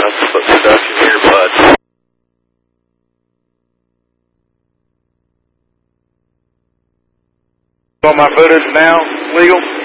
Let's put production here, bud. On my footage now, legal?